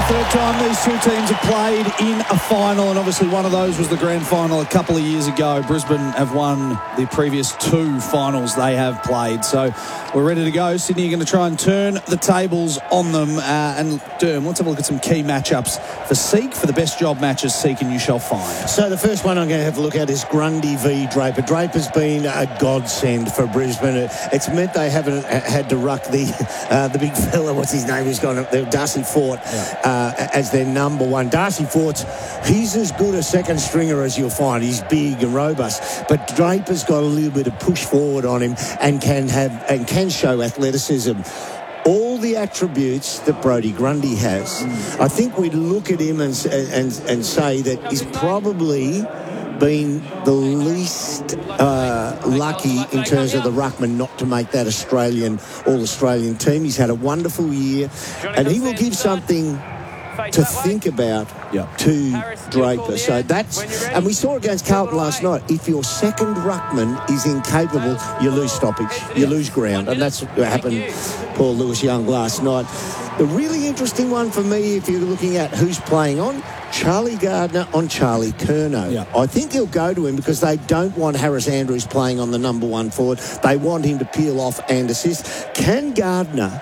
third time these two teams have played in a final, and obviously one of those was the grand final a couple of years ago. Brisbane have won the previous two finals they have played, so we're ready to go. Sydney are going to try and turn the tables on them. And Derm, let's have a look at some key matchups for Seek. For the best job matches, Seek and you shall find. So the first one I'm going to have a look at is Grundy v Draper. Draper's been a godsend for Brisbane. It's meant they haven't had to ruck the big fella, what's his name, who's gone up there, Darcy Fort, as their number one. Darcy Fort's, he's as good a second stringer as you'll find. He's big and robust, but Draper's got a little bit of push forward on him and can show athleticism. All the attributes that Brodie Grundy has. I think we look at him and say that he's probably been the least lucky in terms of the ruckman not to make that All-Australian team. He's had a wonderful year, and he will give something to think about to Draper. So that's, and we saw against Carlton last night, if your second ruckman is incapable, you lose stoppage, you lose ground, and that's what happened Paul Lewis-Young last night. The really interesting one for me, if you're looking at who's playing on, Charlie Gardner on Charlie Curnow. I think he'll go to him because they don't want Harris Andrews playing on the number one forward. They want him to peel off and assist. Can Gardner,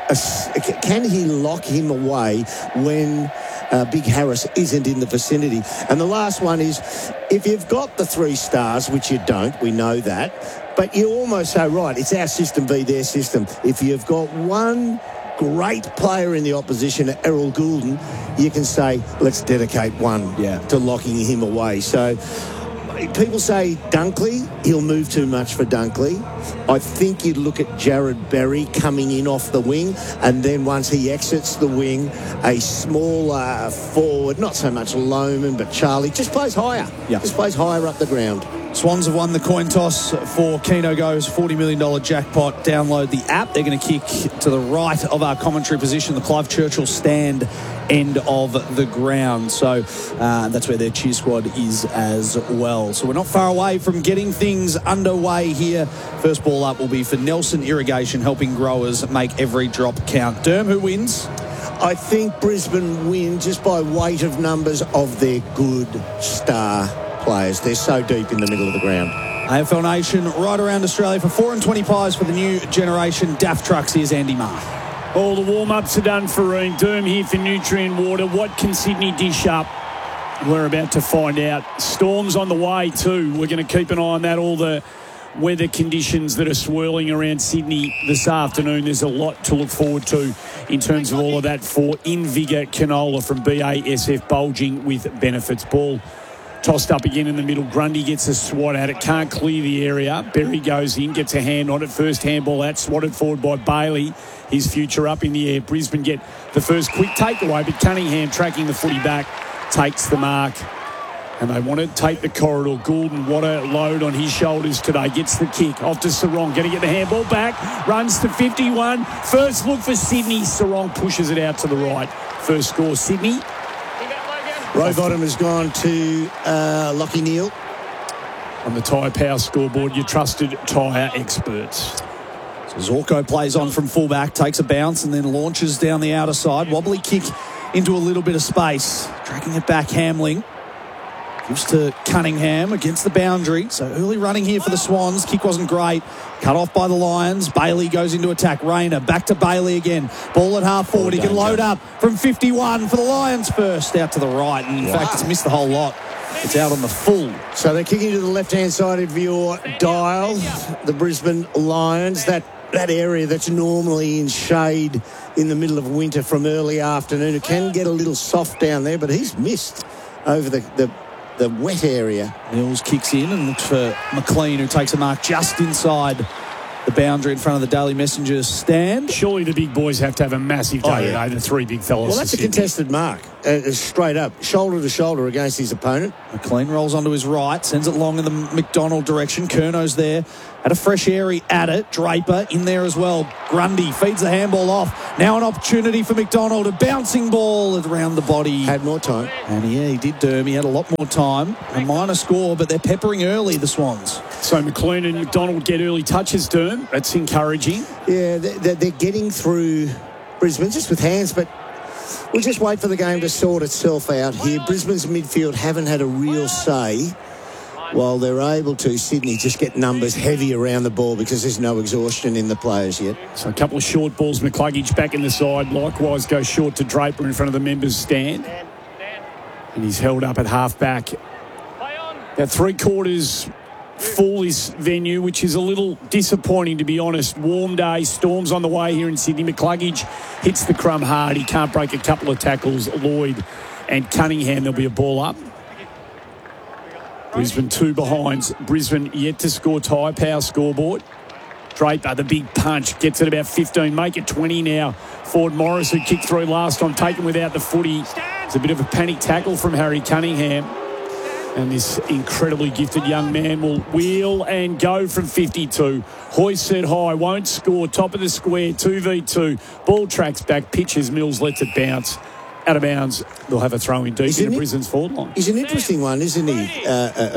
can he lock him away when Big Harris isn't in the vicinity? And the last one is, if you've got the 3 stars, which you don't, we know that, but you almost say, right, it's our system v their system. If you've got one great player in the opposition, Errol Goulden, you can say, let's dedicate one to locking him away. So people say Dunkley, he'll move too much for Dunkley. I think you'd look at Jared Berry coming in off the wing, and then once he exits the wing, a smaller forward, not so much Lohman, but Charlie, just plays higher. Just plays higher up the ground. Swans have won the coin toss for Keno Go's $40 million jackpot. Download the app. They're going to kick to the right of our commentary position, the Clive Churchill stand end of the ground. So that's where their cheer squad is as well. So we're not far away from getting things underway here. First ball up will be for Nelson Irrigation, helping growers make every drop count. Derm, who wins? I think Brisbane win just by weight of numbers of their good star players. They're so deep in the middle of the ground. AFL Nation right around Australia for 4 and 20 pies for the new generation DAF trucks. Here's Andy Marr. All the warm-ups are done for Reen. Derm here for Nutrient Water. What can Sydney dish up? We're about to find out. Storms on the way too. We're going to keep an eye on that. All the weather conditions that are swirling around Sydney this afternoon. There's a lot to look forward to in terms of all of that for InVigor Canola from BASF Bulging with benefits. Ball tossed up again in the middle. Grundy gets a swat at it. Can't clear the area. Berry goes in, gets a hand on it. First handball out, swatted forward by Bailey. His future up in the air. Brisbane get the first quick takeaway, but Cunningham tracking the footy back takes the mark. And they want to take the corridor. Goulden, what a load on his shoulders today. Gets the kick off to Sarong. Going to get the handball back. Runs to 51. First look for Sydney. Sarong pushes it out to the right. First score, Sydney. Rowbottom has gone to Lachie Neale. On the Tyre Power scoreboard, your trusted tyre experts. So Zorko plays on from fullback, takes a bounce and then launches down the outer side. Wobbly kick into a little bit of space. Tracking it back, Hamling. Gives to Cunningham against the boundary. So early running here for the Swans. Kick wasn't great. Cut off by the Lions. Bailey goes into attack. Rayner back to Bailey again. Ball at half forward. He can load up from 51 for the Lions first. Out to the right. And in fact, it's missed the whole lot. It's out on the full. So they're kicking to the left-hand side of your dial. The Brisbane Lions. That area that's normally in shade in the middle of winter from early afternoon. It can get a little soft down there, but he's missed over the wet area. Mills kicks in and looks for McLean, who takes a mark just inside the boundary in front of the Daily Messenger stand. Surely the big boys have to have a massive day today, the 3 big fellas. Well, that's a contested mark. Straight up, shoulder to shoulder against his opponent. McLean rolls onto his right, sends it long in the McDonald direction. Curnow's there. Had a fresh airy at it. Draper in there as well. Grundy feeds the handball off. Now an opportunity for McDonald. A bouncing ball around the body. Had more time. And yeah, he did, Derm. He had a lot more time. A minor score, but they're peppering early, the Swans. So McLean and McDonald get early touches, Derm. That's encouraging. Yeah, they're getting through Brisbane just with hands, but we'll just wait for the game to sort itself out here. Brisbane's midfield haven't had a real say. While they're able to, Sydney just get numbers heavy around the ball because there's no exhaustion in the players yet. So a couple of short balls. McCluggage back in the side. Likewise goes short to Draper in front of the members' stand. And he's held up at half-back. About 3/4 full this venue, which is a little disappointing, to be honest. Warm day, storms on the way here in Sydney. McCluggage hits the crumb hard. He can't break a couple of tackles. Lloyd and Cunningham, there'll be a ball up. Brisbane 2 behinds. Brisbane yet to score. Tyre Power scoreboard. Draper, the big punch, gets it about 15. Make it 20 now. Ford Morris, who kicked through last time, taken without the footy. It's a bit of a panic tackle from Harry Cunningham. And this incredibly gifted young man will wheel and go from 52. Hoist set high, won't score. Top of the square, 2v2. Ball tracks back, pitches, Mills lets it bounce. Out of bounds, they'll have a throw in deep into Brisbane's forward line. He's an interesting one, isn't he,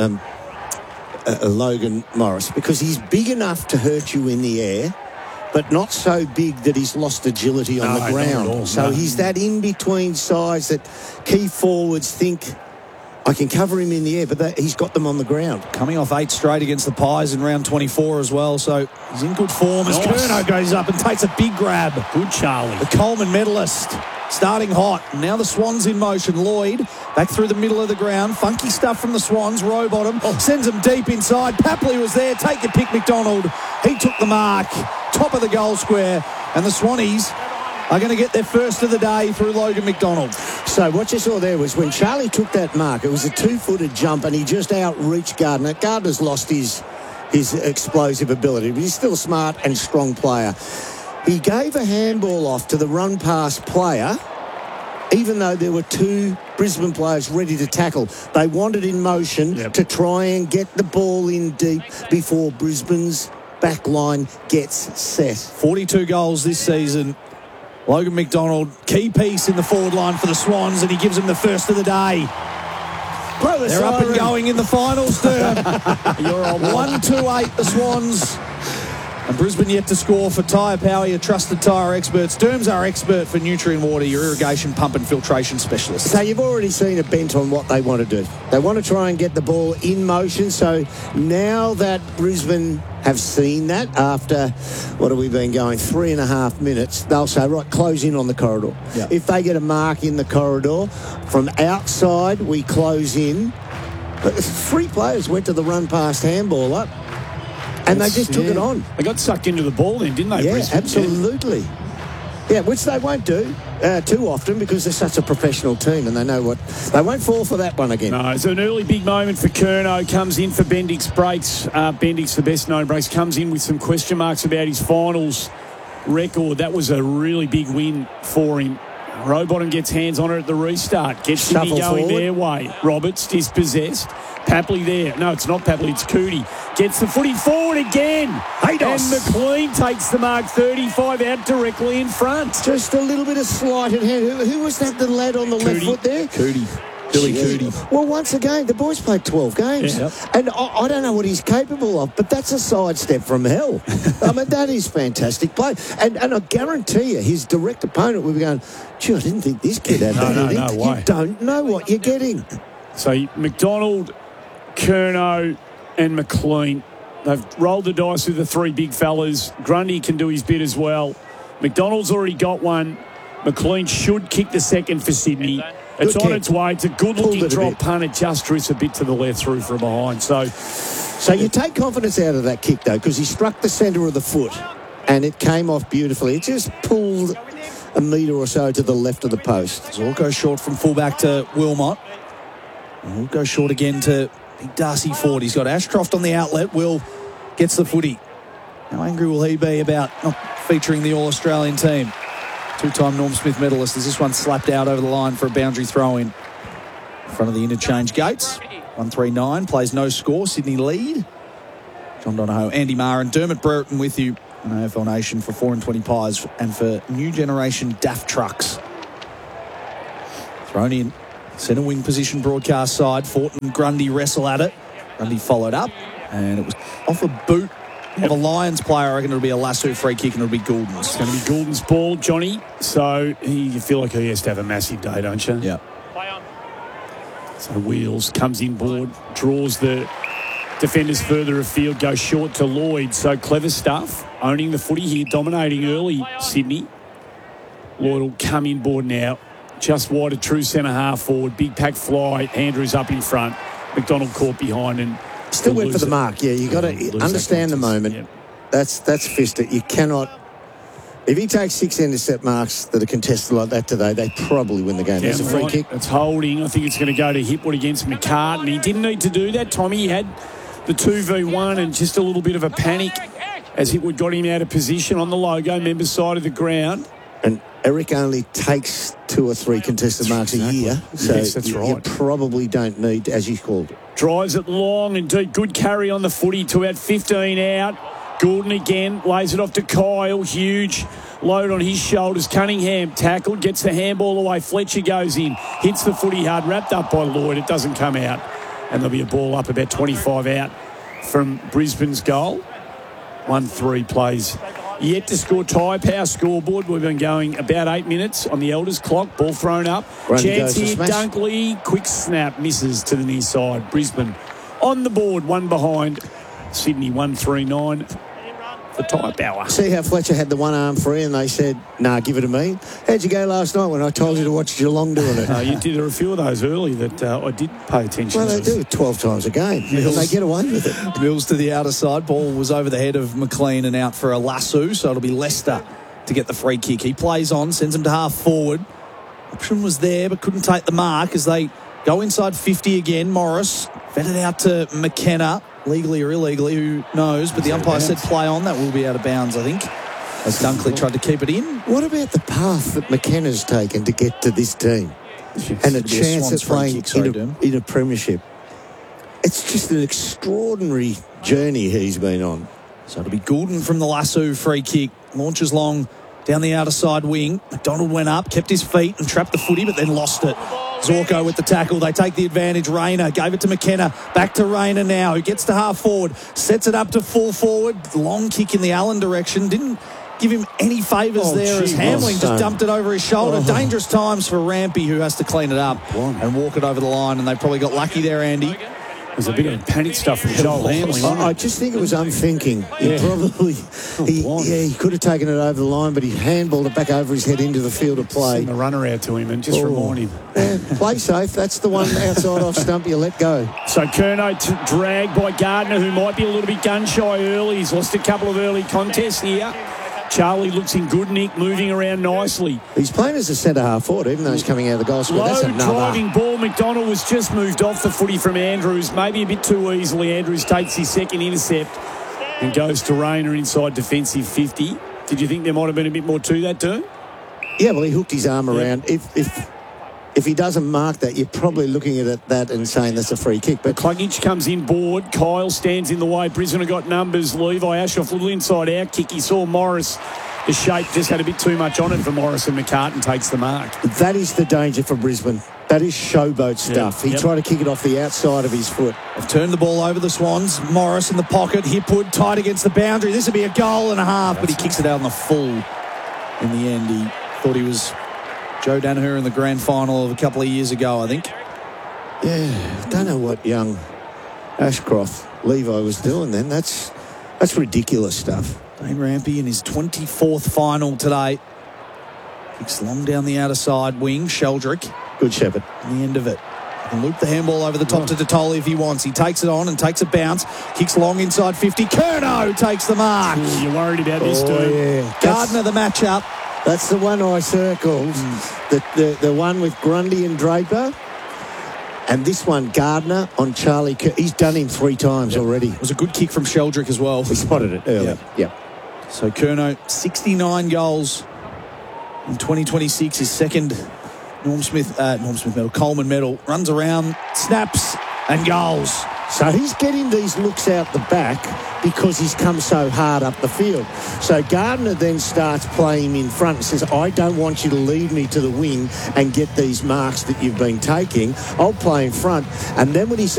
Logan Morris? Because he's big enough to hurt you in the air, but not so big that he's lost agility on the ground. So he's that in-between size that key forwards think, I can cover him in the air, but he's got them on the ground. Coming off 8 straight against the Pies in round 24 as well, so he's in good form as Curnow goes up and takes a big grab. Good Charlie. The Coleman medalist starting hot. Now the Swans in motion. Lloyd back through the middle of the ground. Funky stuff from the Swans. Row bottom. Sends them deep inside. Papley was there. Take your pick, McDonald. He took the mark. Top of the goal square. And the Swannies are going to get their first of the day through Logan McDonald. So what you saw there was when Charlie took that mark, it was a 2-footed jump and he just outreached Gardner. Gardner's lost his explosive ability, but he's still a smart and strong player. He gave a handball off to the run-past player, even though there were 2 Brisbane players ready to tackle. They wanted in motion to try and get the ball in deep before Brisbane's back line gets set. 42 goals this season. Logan McDonald, key piece in the forward line for the Swans, and he gives them the first of the day. They're up and going in the finals, Durham. You're on 1-2-8, the Swans. And Brisbane yet to score for Tyre Power, your trusted tyre experts. Derm's our expert for Nutrien Water, your irrigation pump and filtration specialist. So you've already seen a bent on what they want to do. They want to try and get the ball in motion. So now that Brisbane have seen that after, what have we been going, 3.5 minutes, they'll say, right, close in on the corridor. Yep. If they get a mark in the corridor, from outside we close in. But 3 players went to the run past handball up. And they just took it on. They got sucked into the ball then, didn't they? Yeah, Brisbane? absolutely. Yeah, which they won't do too often because they're such a professional team and they know what... They won't fall for that one again. No, it's an early big moment for Curnow. Comes in for Bendix breaks. Bendix, the best-known breaks, comes in with some question marks about his finals record. That was a really big win for him. Rowbottom gets hands on it at the restart. Gets Sydney going forward. Their way. Roberts dispossessed. Papley there. No, it's not Papley, it's Cootie. Gets the footy forward again. And McLean takes the mark 35 out directly in front. Just a little bit of slighted hand. Who was that, the lad on the left foot there? Cootie. Billy Cootie. Well, once again, the boys played 12 games. Yep. And I don't know what he's capable of, but that's a sidestep from hell. I mean, that is fantastic play. And I guarantee you, his direct opponent will be going, gee, I didn't think this kid had that. No, why? You don't know what you're getting. So McDonald, Curnow and McLean, they've rolled the dice with the 3 big fellas. Grundy can do his bit as well. McDonald's already got one. McLean should kick the second for Sydney. It's on its way. It's a good-looking drop punt. It just drifts a bit to the left through from behind. So you take confidence out of that kick, though, because he struck the centre of the foot and it came off beautifully. It just pulled a metre or so to the left of the post. Zorko goes short from fullback to Wilmot. And we'll go short again to Big Darcy Ford. He's got Ashcroft on the outlet. Will gets the footy. How angry will he be about not featuring the All-Australian team? 2-time Norm Smith medalist as this one slapped out over the line for a boundary throw-in. In front of the interchange gates. 139, plays no score. Sydney lead. John Donohoe, Andy Maher and Dermot Brereton with you on AFL Nation for 4 and 20 Pies and for New Generation DAF Trucks. Thrown in. Centre wing position broadcast side. Fortin Grundy wrestle at it. Grundy followed up and it was off a boot of a Lions player, I reckon it'll be a Lasso free kick and it'll be Goulden's. It's going to be Goulden's ball, Johnny. So you feel like he has to have a massive day, don't you? Yeah. So Wheels comes inboard, draws the defenders further afield, goes short to Lloyd. So clever stuff. Owning the footy here, dominating early, Sydney. Lloyd will come inboard now. Just wide, a true centre half forward. Big pack fly. Andrews up in front. McDonald caught behind and still went for the mark. Yeah, you got to understand the moment. Yep. That's fisted. You cannot. If he takes 6 intercept marks that are contested like that today, they probably win the game. There's a free kick. It's holding. I think it's going to go to Hipwood against McCartan. He didn't need to do that, Tommy. He had the 2v1 and just a little bit of a panic as Hipwood got him out of position on the logo, member side of the ground. And Eric only takes 2 or 3 contested marks a year. So yes, that's right. You probably don't need, as you called it. Drives it long and deep. Good carry on the footy to about 15 out. Goulden again, lays it off to Kyle. Huge load on his shoulders. Cunningham tackled, gets the handball away. Fletcher goes in, hits the footy hard, wrapped up by Lloyd. It doesn't come out. And there'll be a ball up about 25 out from Brisbane's goal. 1-3 plays yet to score. Tyre Power scoreboard. We've been going about 8 minutes on the Elders clock. Ball thrown up. Chance here, Dunkley. Quick snap, misses to the near side. Brisbane on the board, one behind. Sydney 139 for Tyre Power. See how Fletcher had the one arm free and they said, nah, give it to me. How'd you go last night when I told you to watch Geelong doing it? You did a few of those early that I did pay attention to. Well, they do it 12 times a game. And they get away with it. Mills to the outer side. Ball was over the head of McLean and out for a lasso, so it'll be Leicester to get the free kick. He plays on, sends him to half forward. Option was there, but couldn't take the mark as they go inside 50 again. Morris fed it out to McKenna. Legally or illegally, who knows? But the umpire said play on. That will be out of bounds, I think, as Dunkley tried to keep it in. What about the path that McKenna's taken to get to this team? And a chance at playing in a premiership. It's just an extraordinary journey he's been on. So it'll be Goulden from the lasso free kick. Launches long down the outer side wing. McDonald went up, kept his feet and trapped the footy, but then lost it. Zorko with the tackle. They take the advantage. Rayner gave it to McKenna. Back to Rayner now, who gets to half forward. Sets it up to full forward. Long kick in the Allen direction. Didn't give him any favours there as Hamling just dumped it over his shoulder. Dangerous times for Rampy, who has to clean it up and walk it over the line. And they probably got lucky there, Andy. There's a bit of panic stuff from Joel Hamling. I just think it was unthinking. He could have taken it over the line, but he handballed it back over his head into the field of play. Send the runner out to him and just remind him. Yeah, play safe. That's the one outside off stump you let go. So Curnow dragged by Gardner, who might be a little bit gun-shy early. He's lost a couple of early contests here. Charlie looks in good nick, moving around nicely. He's playing as a centre-half forward, even though he's coming out of the goal square. Low driving ball. McDonald was just moved off the footy from Andrews, maybe a bit too easily. Andrews takes his second intercept and goes to Rayner inside defensive 50. Did you think there might have been a bit more to that, too? Yeah, well, he hooked his arm around. If he doesn't mark that, you're probably looking at that and saying that's a free kick. But Cluggage comes in board. Kyle stands in the way. Brisbane have got numbers. Levi Ashoff, a little inside out kick. He saw Morris. The shape just had a bit too much on it for Morris, and McCartan takes the mark. That is the danger for Brisbane. That is showboat stuff. He tried to kick it off the outside of his foot. They've turned the ball over the Swans. Morris in the pocket. Hipwood tight against the boundary. This would be a goal and a half, but he kicks it out on the full. In the end, he thought he was Joe Danaher in the grand final of a couple of years ago, I think. Yeah, don't know what young Ashcroft Levi was doing then. That's ridiculous stuff. Dane Rampy in his 24th final today. Kicks long down the outer side wing. Sheldrick. Good Shepherd. In the end of it. He can loop the handball over the top to Detoli if he wants. He takes it on and takes a bounce. Kicks long inside 50. Curnow takes the mark. Ooh, you're worried about this, dude. Yeah. Gardner the matchup. That's the one I circled. The one with Grundy and Draper. And this one, Gardner on Charlie. He's done him 3 times already. It was a good kick from Sheldrick as well. We spotted it early. Yep. So Curnow, 69 goals in 2026. His second Coleman medal. Runs around, snaps and goals. So he's getting these looks out the back because he's come so hard up the field. So Gardner then starts playing him in front and says, I don't want you to lead me to the wing and get these marks that you've been taking. I'll play in front. And then when he